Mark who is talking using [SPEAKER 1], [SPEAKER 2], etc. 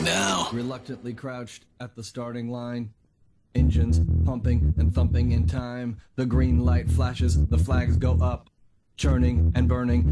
[SPEAKER 1] now.
[SPEAKER 2] Reluctantly crouched at the starting line. Engines pumping and thumping in time. The green light flashes, the flags go up. Churning and burning,